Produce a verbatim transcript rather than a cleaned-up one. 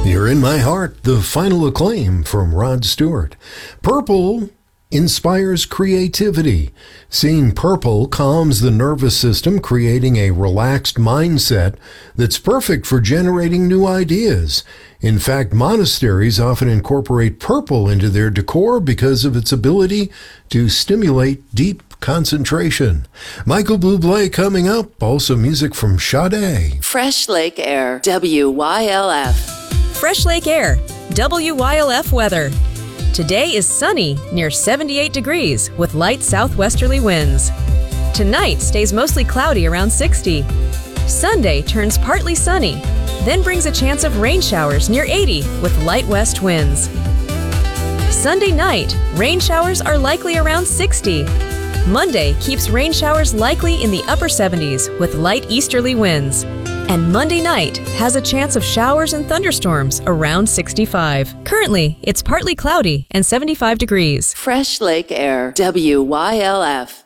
You're in My Heart, the final acclaim from Rod Stewart. Purple inspires creativity. Seeing purple calms the nervous system, creating a relaxed mindset that's perfect for generating new ideas. In fact, monasteries often incorporate purple into their decor because of its ability to stimulate deep concentration. Michael Bublé coming up, also music from Sade. Fresh Lake Air, W Y L F. Fresh Lake Air, W Y L F weather. Today is sunny, near seventy-eight degrees, with light southwesterly winds. Tonight stays mostly cloudy, around sixty. Sunday turns partly sunny, then brings a chance of rain showers near eighty with light west winds. Sunday night, rain showers are likely around sixty. Monday keeps rain showers likely in the upper seventies with light easterly winds. And Monday night has a chance of showers and thunderstorms around sixty-five. Currently, it's partly cloudy and seventy-five degrees. Fresh Lake Air, W Y L F.